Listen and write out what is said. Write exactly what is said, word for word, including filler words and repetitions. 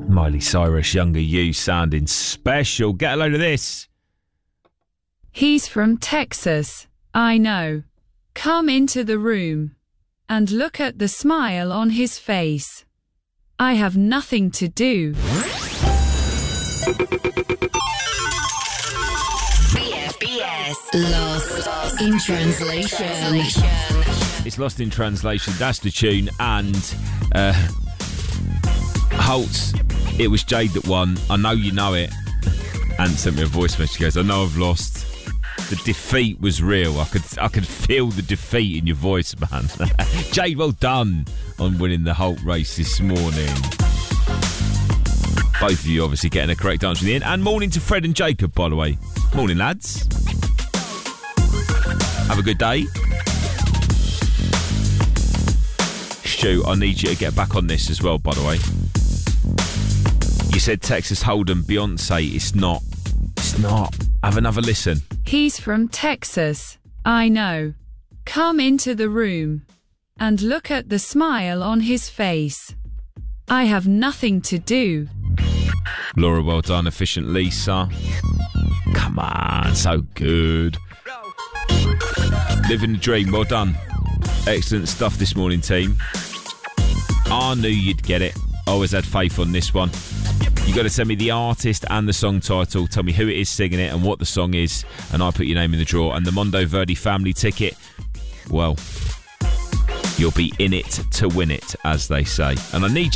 Miley Cyrus, Younger You, sounding special. Get a load of this. He's from Texas, I know. Come into the room and look at the smile on his face. I have nothing to do. B F B S Lost in Translation. It's Lost in Translation. That's the tune. And uh, Holtz, it was Jade that won. I know you know it. And sent me a voice message. She goes, I know I've lost. The defeat was real. I could I could feel the defeat in your voice, man. Jade, well done on winning the Holt race this morning. Both of you obviously getting a correct answer in the end. And morning to Fred and Jacob, by the way. Morning, lads. Have a good day. Stu, I need you to get back on this as well, by the way. You said Texas Hold'em, Beyonce. It's not. It's not. Have another listen. He's from Texas, I know. Come into the room and look at the smile on his face. I have nothing to do. Laura, well done. Efficient Lisa. Come on, so good. Living the dream, well done. Excellent stuff this morning, team. I knew you'd get it. Always had faith on this one. You got to send me the artist and the song title. Tell me who it is singing it and what the song is, and I put your name in the draw. And the Mondo Verdi family ticket, well, you'll be in it to win it, as they say. And I need you